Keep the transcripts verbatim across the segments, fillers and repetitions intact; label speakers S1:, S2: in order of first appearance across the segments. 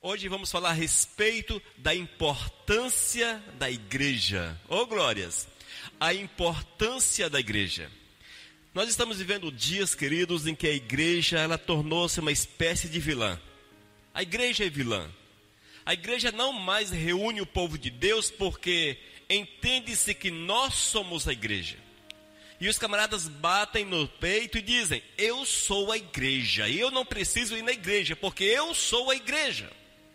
S1: Hoje vamos falar a respeito da importância da igreja. Oh, glórias! A importância da igreja. Nós estamos vivendo dias, queridos, em que a igreja ela tornou-se uma espécie de vilã. A igreja é vilã. A igreja não mais reúne o povo de Deus porque entende-se que nós somos a igreja. E os camaradas batem no peito e dizem: eu sou a igreja, e eu não preciso ir na igreja, porque eu sou a igreja.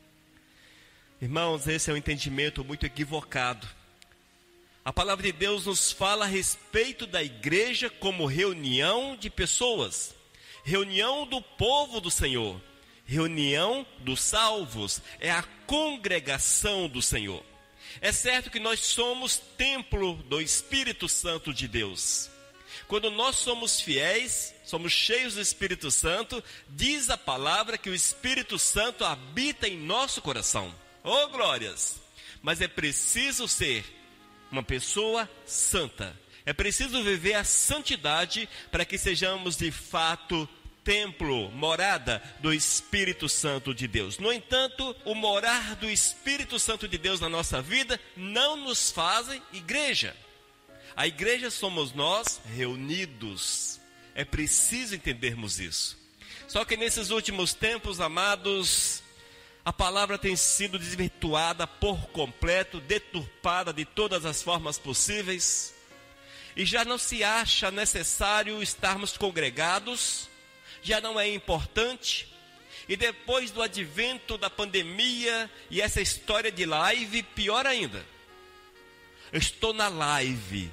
S1: Irmãos, esse é um entendimento muito equivocado. A palavra de Deus nos fala a respeito da igreja como reunião de pessoas, reunião do povo do Senhor, reunião dos salvos, é a congregação do Senhor. É certo que nós somos templo do Espírito Santo de Deus. Quando nós somos fiéis, somos cheios do Espírito Santo, diz a palavra que o Espírito Santo habita em nosso coração. Oh, glórias! Mas é preciso ser uma pessoa santa. É preciso viver a santidade para que sejamos de fato templo, morada do Espírito Santo de Deus. No entanto, o morar do Espírito Santo de Deus na nossa vida não nos fazem igreja. A igreja somos nós reunidos. É preciso entendermos isso. Só que nesses últimos tempos, amados, a palavra tem sido desvirtuada por completo, deturpada de todas as formas possíveis. E já não se acha necessário estarmos congregados, já não é importante. E depois do advento da pandemia e essa história de live, pior ainda. Eu estou na live.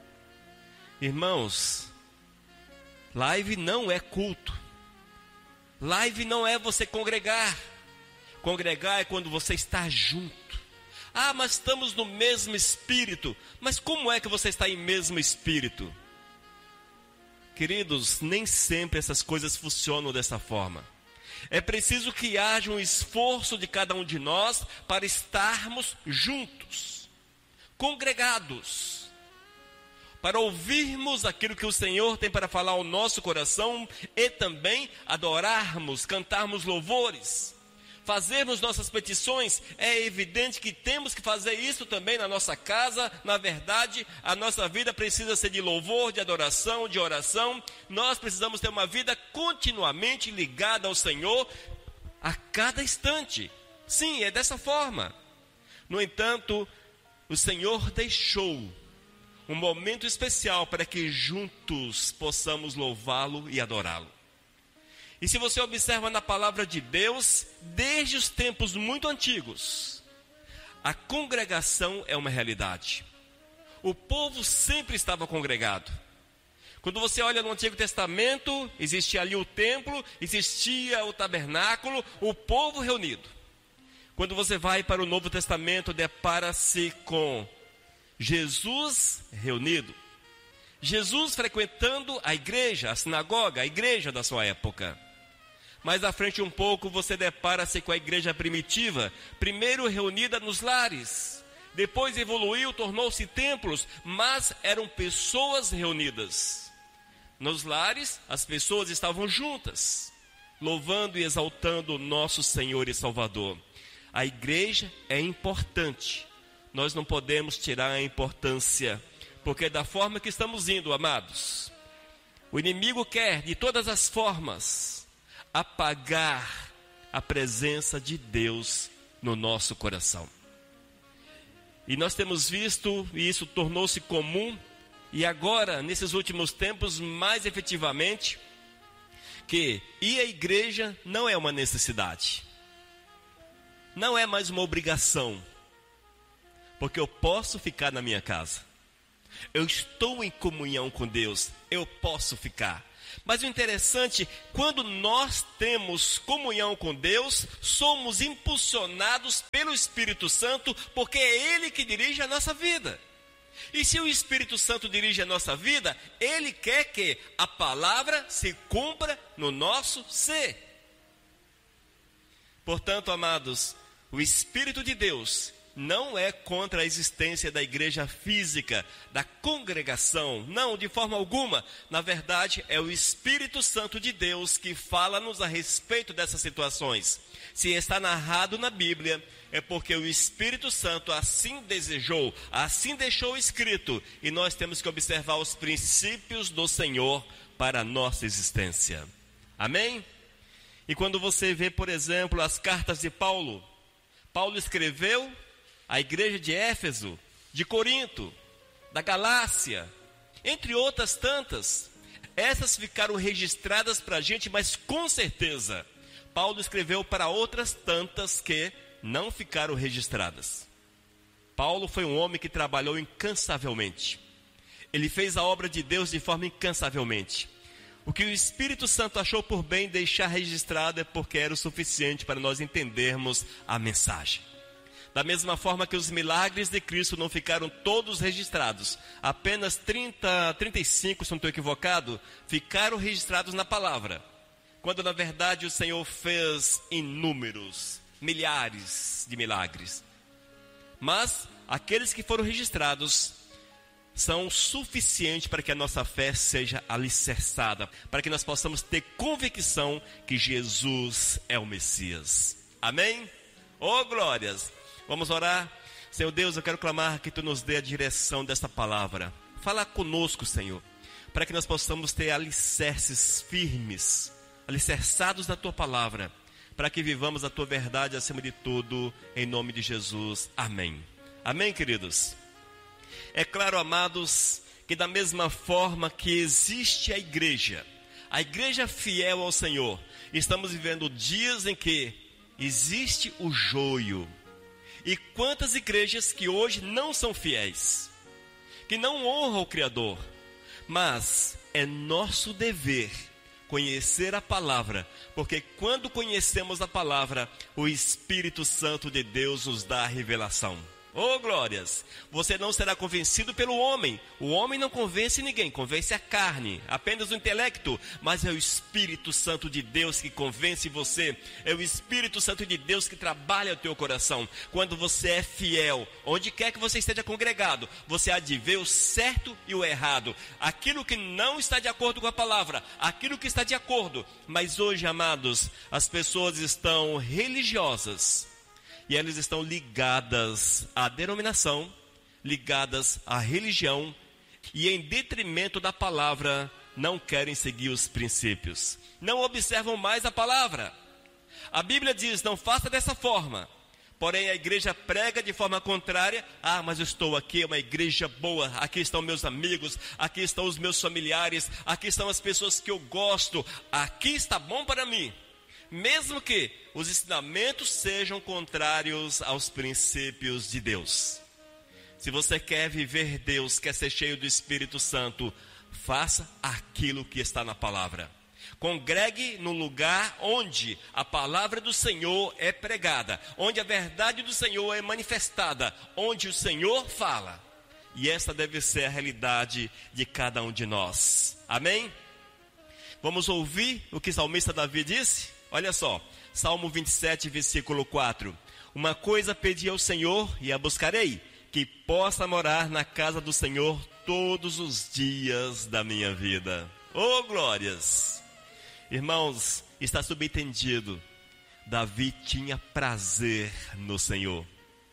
S1: Irmãos, live não é culto. Live não é você congregar. Congregar é quando você está junto. Ah, mas estamos no mesmo espírito. Mas como é que você está em mesmo espírito? Queridos, nem sempre essas coisas funcionam dessa forma. É preciso que haja um esforço de cada um de nós para estarmos juntos, congregados, para ouvirmos aquilo que o Senhor tem para falar ao nosso coração e também adorarmos, cantarmos louvores, fazermos nossas petições. É evidente que temos que fazer isso também na nossa casa. Na verdade, a nossa vida precisa ser de louvor, de adoração, de oração. Nós precisamos ter uma vida continuamente ligada ao Senhor a cada instante. Sim, é dessa forma. No entanto, o Senhor deixou um momento especial para que juntos possamos louvá-lo e adorá-lo. E se você observa na palavra de Deus, desde os tempos muito antigos, a congregação é uma realidade. O povo sempre estava congregado. Quando você olha no Antigo Testamento, existia ali o templo, existia o tabernáculo, o povo reunido. Quando você vai para o Novo Testamento, depara-se com Jesus reunido. Jesus frequentando a igreja, a sinagoga, a igreja da sua época. Mais à frente um pouco você depara-se com a igreja primitiva, primeiro reunida nos lares, depois evoluiu, tornou-se templos, mas eram pessoas reunidas. Nos lares as pessoas estavam juntas, louvando e exaltando o nosso Senhor e Salvador. A igreja é importante, nós não podemos tirar a importância, porque da forma que estamos indo, amados, o inimigo quer de todas as formas apagar a presença de Deus no nosso coração. E nós temos visto, e isso tornou-se comum, e agora, nesses últimos tempos, mais efetivamente, que ir à igreja não é uma necessidade, não é mais uma obrigação, porque eu posso ficar na minha casa, eu estou em comunhão com Deus, eu posso ficar. Mas o interessante, quando nós temos comunhão com Deus, somos impulsionados pelo Espírito Santo, porque é Ele que dirige a nossa vida. E se o Espírito Santo dirige a nossa vida, Ele quer que a palavra se cumpra no nosso ser. Portanto, amados, o Espírito de Deus não é contra a existência da igreja física, da congregação, não, de forma alguma. Na verdade, é o Espírito Santo de Deus que fala-nos a respeito dessas situações. Se está narrado na Bíblia, é porque o Espírito Santo assim desejou, assim deixou escrito, e nós temos que observar os princípios do Senhor para a nossa existência. Amém? E quando você vê, por exemplo, as cartas de Paulo, Paulo escreveu à igreja de Éfeso, de Corinto, da Galácia, entre outras tantas. Essas ficaram registradas para a gente, mas com certeza Paulo escreveu para outras tantas que não ficaram registradas. Paulo foi um homem que trabalhou incansavelmente. Ele fez a obra de Deus de forma incansavelmente. O que o Espírito Santo achou por bem deixar registrado é porque era o suficiente para nós entendermos a mensagem. Da mesma forma que os milagres de Cristo não ficaram todos registrados, apenas trinta, trinta e cinco, se não estou equivocado, ficaram registrados na palavra, quando na verdade o Senhor fez inúmeros, milhares de milagres. Mas aqueles que foram registrados são suficientes para que a nossa fé seja alicerçada, para que nós possamos ter convicção que Jesus é o Messias. Amém? Oh, glórias! Vamos orar. Senhor Deus, eu quero clamar que Tu nos dê a direção desta palavra. Fala conosco, Senhor, para que nós possamos ter alicerces firmes, alicerçados na Tua palavra, para que vivamos a Tua verdade acima de tudo, em nome de Jesus. Amém. Amém, queridos? É claro, amados, que da mesma forma que existe a igreja, a igreja fiel ao Senhor, estamos vivendo dias em que existe o joio. E quantas igrejas que hoje não são fiéis, que não honram o Criador, mas é nosso dever conhecer a palavra, porque quando conhecemos a palavra, o Espírito Santo de Deus nos dá a revelação. Oh, glórias! Você não será convencido pelo homem. O homem não convence ninguém, convence a carne, apenas o intelecto. Mas é o Espírito Santo de Deus que convence você. É o Espírito Santo de Deus que trabalha o teu coração. Quando você é fiel, onde quer que você esteja congregado, você há de ver o certo e o errado, aquilo que não está de acordo com a palavra, aquilo que está de acordo. Mas hoje, amados, as pessoas estão religiosas, e elas estão ligadas à denominação, ligadas à religião, e em detrimento da palavra, não querem seguir os princípios. Não observam mais a palavra. A Bíblia diz, não faça dessa forma. Porém, a igreja prega de forma contrária. Ah, mas eu estou aqui, é uma igreja boa. Aqui estão meus amigos, aqui estão os meus familiares, aqui estão as pessoas que eu gosto. Aqui está bom para mim. Mesmo que os ensinamentos sejam contrários aos princípios de Deus. Se você quer viver Deus, quer ser cheio do Espírito Santo, faça aquilo que está na palavra. Congregue no lugar onde a palavra do Senhor é pregada, onde a verdade do Senhor é manifestada, onde o Senhor fala. E essa deve ser a realidade de cada um de nós. Amém? Vamos ouvir o que o salmista Davi disse? Olha só, Salmo vinte e sete, versículo quatro. Uma coisa pedi ao Senhor e a buscarei, que possa morar na casa do Senhor todos os dias da minha vida. Oh, glórias! Irmãos, está subentendido, Davi tinha prazer no Senhor,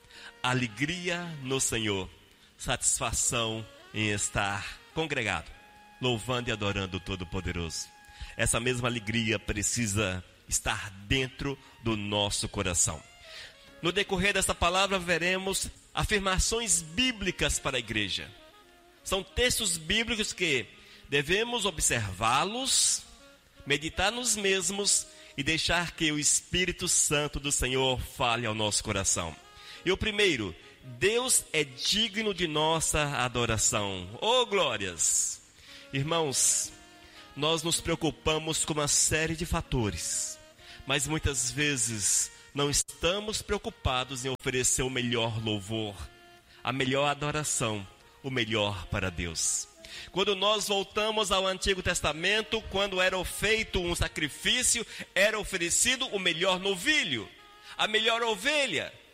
S1: alegria no Senhor, satisfação em estar congregado, louvando e adorando o Todo-Poderoso. Essa mesma alegria precisa estar dentro do nosso coração. No decorrer desta palavra veremos afirmações bíblicas para a igreja. São textos bíblicos que devemos observá-los, meditar nos mesmos e deixar que o Espírito Santo do Senhor fale ao nosso coração. E o primeiro, Deus é digno de nossa adoração. Oh, glórias! Irmãos, nós nos preocupamos com uma série de fatores, mas muitas vezes não estamos preocupados em oferecer o melhor louvor, a melhor adoração, o melhor para Deus. Quando nós voltamos ao Antigo Testamento, quando era feito um sacrifício, era oferecido o melhor novilho, a melhor ovelha.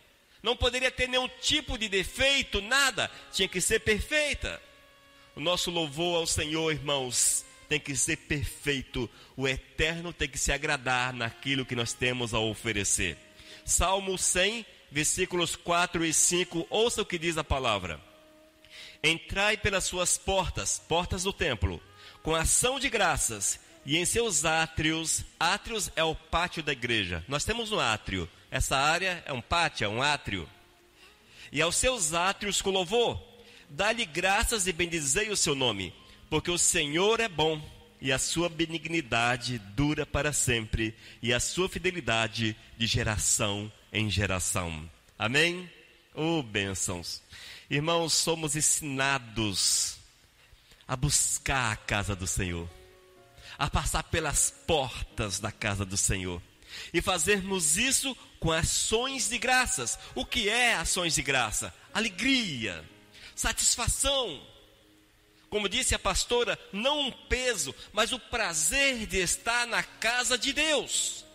S1: Não poderia ter nenhum tipo de defeito, nada. Tinha que ser perfeita. O nosso louvor ao Senhor, irmãos, tem que ser perfeito. O Eterno tem que se agradar naquilo que nós temos a oferecer. Salmo cem, versículos quatro e cinco. Ouça o que diz a palavra. Entrai pelas suas portas, portas do templo, com ação de graças, e em seus átrios, átrios é o pátio da igreja. Nós temos um átrio. Essa área é um pátio, é um átrio. E aos seus átrios com louvor, dá-lhe graças e bendizei o seu nome, porque o Senhor é bom, e a sua benignidade dura para sempre, e a sua fidelidade de geração em geração. Amém? Oh, bênçãos. Irmãos, somos ensinados a buscar a casa do Senhor, a passar pelas portas da casa do Senhor, e fazermos isso com ações de graças. O que é ações de graça? Alegria, satisfação. Como disse a pastora, não um peso, mas o prazer de estar na casa de Deus.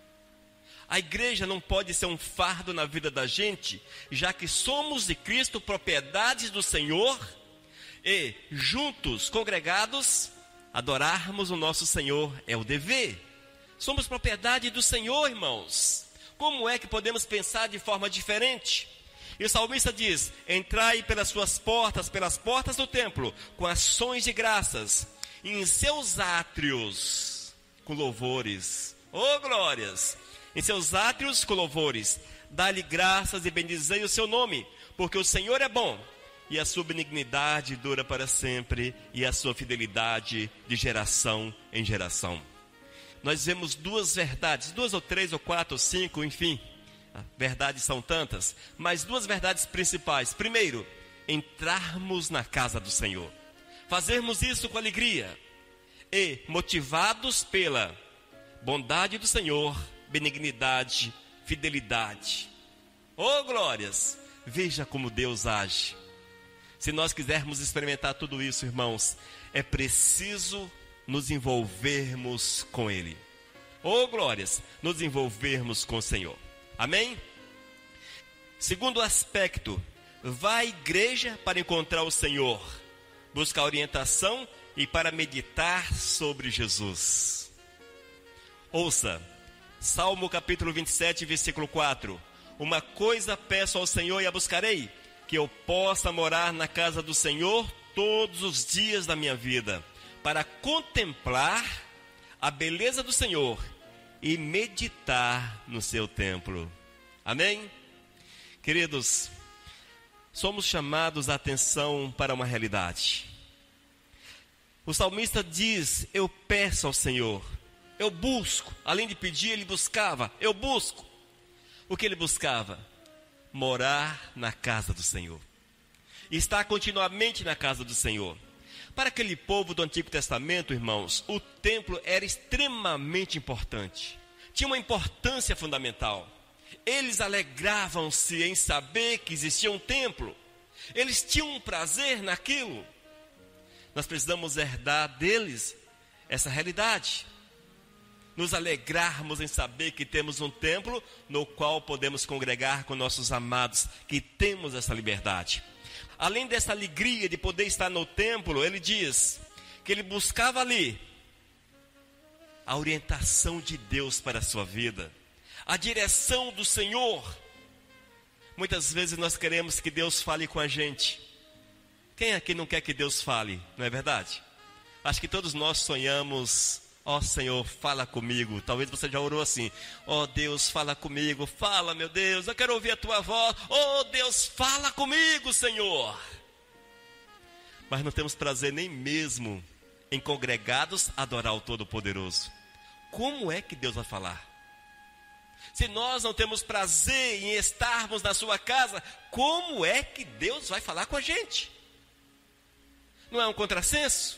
S1: A igreja não pode ser um fardo na vida da gente, já que somos de Cristo, propriedades do Senhor, e juntos, congregados, adorarmos o nosso Senhor é o dever. Somos propriedade do Senhor, irmãos. Como é que podemos pensar de forma diferente? E o salmista diz: entrai pelas suas portas, pelas portas do templo, com ações de graças, e em seus átrios com louvores. Oh, glórias! Em seus átrios com louvores, dá-lhe graças e bendizei o seu nome, porque o Senhor é bom, e a sua benignidade dura para sempre, e a sua fidelidade de geração em geração. Nós vemos duas verdades, duas ou três ou quatro ou cinco, enfim, verdades são tantas, mas duas verdades principais. Primeiro, entrarmos na casa do Senhor, fazermos isso com alegria, e motivados pela bondade do Senhor, benignidade, fidelidade. Oh, glórias! Veja como Deus age. Se nós quisermos experimentar tudo isso, irmãos, é preciso nos envolvermos com Ele. Oh, glórias! Nos envolvermos com o Senhor. Amém? Segundo aspecto, vá à igreja para encontrar o Senhor, buscar orientação e para meditar sobre Jesus. Ouça, Salmo capítulo vinte e sete, versículo quatro. Uma coisa peço ao Senhor e a buscarei, que eu possa morar na casa do Senhor todos os dias da minha vida, para contemplar a beleza do Senhor e meditar no seu templo. Amém? Queridos, somos chamados a atenção para uma realidade. O salmista diz: eu peço ao Senhor, eu busco. Além de pedir, ele buscava, eu busco. O que ele buscava? Morar na casa do Senhor, estar continuamente na casa do Senhor. Para aquele povo do Antigo Testamento, irmãos, o templo era extremamente importante, tinha uma importância fundamental. Eles alegravam-se em saber que existia um templo, eles tinham um prazer naquilo. Nós precisamos herdar deles essa realidade, nos alegrarmos em saber que temos um templo no qual podemos congregar com nossos amados, que temos essa liberdade. Além dessa alegria de poder estar no templo, ele diz que ele buscava ali a orientação de Deus para a sua vida, a direção do Senhor. Muitas vezes nós queremos que Deus fale com a gente. Quem aqui não quer que Deus fale, não é verdade? Acho que todos nós sonhamos: ó Senhor, fala comigo. Talvez você já orou assim: ó Deus, fala comigo. Fala, meu Deus, eu quero ouvir a tua voz. Ó Deus, fala comigo, Senhor. Mas não temos prazer nem mesmo em congregados adorar o Todo-Poderoso. Como é que Deus vai falar? Se nós não temos prazer em estarmos na sua casa, como é que Deus vai falar com a gente? Não é um contrassenso?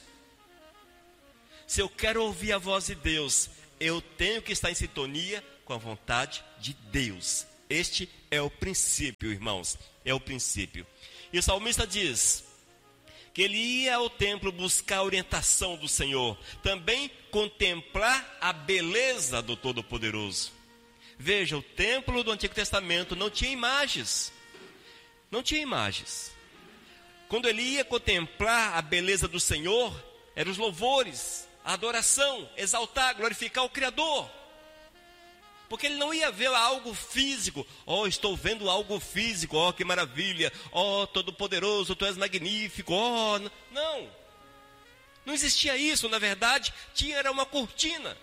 S1: Se eu quero ouvir a voz de Deus, eu tenho que estar em sintonia com a vontade de Deus. Este é o princípio, irmãos, é o princípio. E o salmista diz que ele ia ao templo buscar a orientação do Senhor, também contemplar a beleza do Todo-Poderoso. Veja, o templo do Antigo Testamento não tinha imagens. Não tinha imagens. Quando ele ia contemplar a beleza do Senhor, eram os louvores, a adoração, exaltar, glorificar o Criador. Porque ele não ia ver algo físico. Oh, estou vendo algo físico. Oh, que maravilha. Oh, Todo-Poderoso, Tu és magnífico. Oh, não. Não existia isso. Na verdade, tinha era uma cortina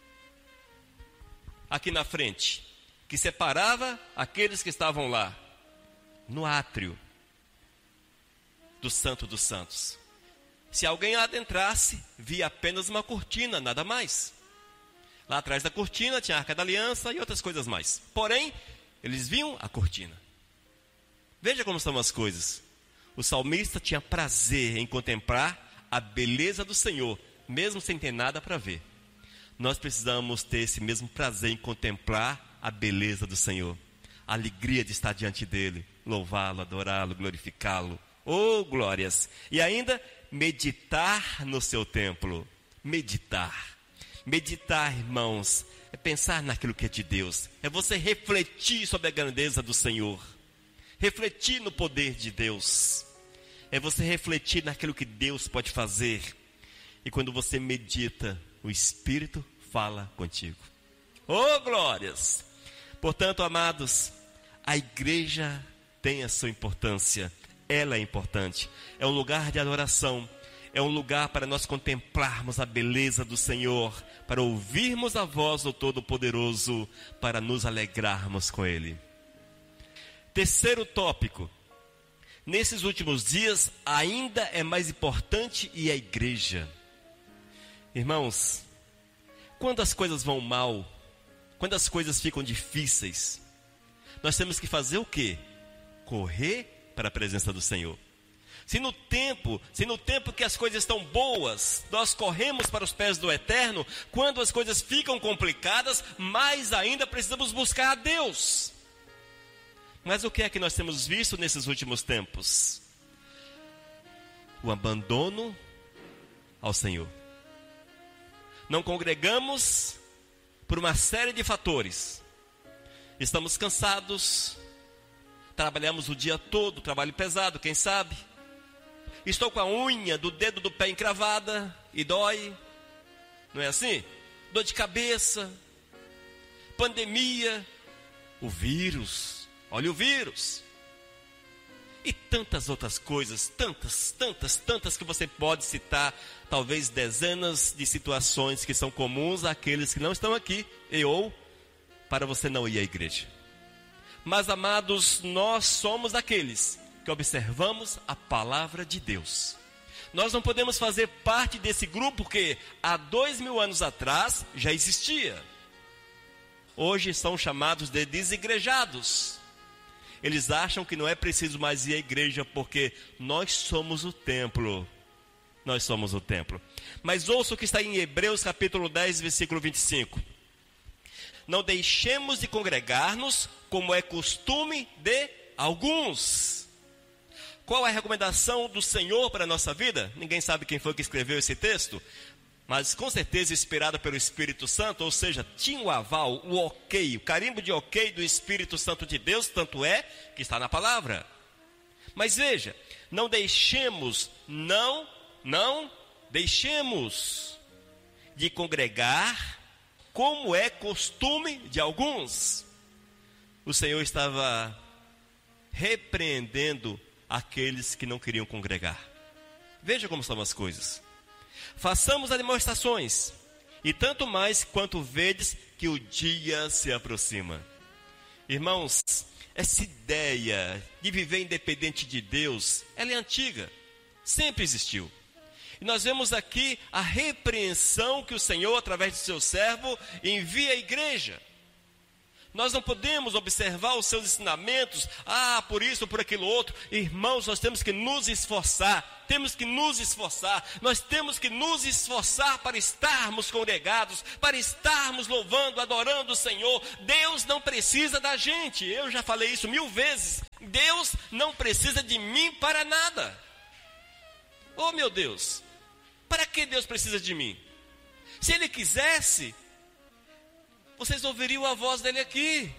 S1: aqui na frente, que separava aqueles que estavam lá, no átrio do Santo dos Santos. Se alguém adentrasse, via apenas uma cortina, nada mais. Lá atrás da cortina tinha a Arca da Aliança e outras coisas mais. Porém, eles viam a cortina. Veja como são as coisas. O salmista tinha prazer em contemplar a beleza do Senhor, mesmo sem ter nada para ver. Nós precisamos ter esse mesmo prazer em contemplar a beleza do Senhor. A alegria de estar diante dele, louvá-lo, adorá-lo, glorificá-lo. Oh, glórias! E ainda, meditar no seu templo. Meditar. Meditar, irmãos, é pensar naquilo que é de Deus. É você refletir sobre a grandeza do Senhor. Refletir no poder de Deus. É você refletir naquilo que Deus pode fazer. E quando você medita, o Espírito fala contigo. Oh, glórias! Portanto, amados, a igreja tem a sua importância. Ela é importante. É um lugar de adoração. É um lugar para nós contemplarmos a beleza do Senhor, para ouvirmos a voz do Todo-Poderoso, para nos alegrarmos com Ele. Terceiro tópico. Nesses últimos dias, ainda é mais importante ir à igreja. Irmãos, quando as coisas vão mal, quando as coisas ficam difíceis, nós temos que fazer o quê? Correr para a presença do Senhor. Se no tempo, se no tempo que as coisas estão boas, nós corremos para os pés do Eterno, quando as coisas ficam complicadas, mais ainda precisamos buscar a Deus. Mas o que é que nós temos visto nesses últimos tempos? O abandono ao Senhor. Não congregamos por uma série de fatores. Estamos cansados, trabalhamos o dia todo, trabalho pesado, quem sabe? Estou com a unha do dedo do pé encravada e dói, não é assim? Dor de cabeça, pandemia, o vírus, olha o vírus. E tantas outras coisas, tantas, tantas, tantas que você pode citar, talvez dezenas de situações que são comuns àqueles que não estão aqui, e ou para você não ir à igreja. Mas, amados, nós somos aqueles que observamos a palavra de Deus. Nós não podemos fazer parte desse grupo que há dois mil anos atrás já existia. Hoje são chamados de desigrejados. Eles acham que não é preciso mais ir à igreja porque nós somos o templo. Nós somos o templo. Mas ouça o que está em Hebreus capítulo dez, versículo vinte e cinco. Não deixemos de congregar-nos, como é costume de alguns. Qual é a recomendação do Senhor para a nossa vida? Ninguém sabe quem foi que escreveu esse texto, mas com certeza inspirado pelo Espírito Santo, ou seja, tinha o aval, o ok, o carimbo de ok do Espírito Santo de Deus, tanto é que está na palavra. Mas veja, não deixemos, não, não deixemos de congregar, como é costume de alguns. O Senhor estava repreendendo aqueles que não queriam congregar. Veja como são as coisas. Façamos as demonstrações, e tanto mais quanto vedes que o dia se aproxima. Irmãos, essa ideia de viver independente de Deus, ela é antiga, sempre existiu. E nós vemos aqui a repreensão que o Senhor, através de seu servo, envia à igreja. Nós não podemos observar os seus ensinamentos, ah, por isso ou por aquilo outro. Irmãos, nós temos que nos esforçar, temos que nos esforçar, nós temos que nos esforçar para estarmos congregados, para estarmos louvando, adorando o Senhor. Deus não precisa da gente, eu já falei isso mil vezes. Deus não precisa de mim para nada. Oh meu Deus, para que Deus precisa de mim? Se Ele quisesse, vocês ouviriam a voz dele aqui.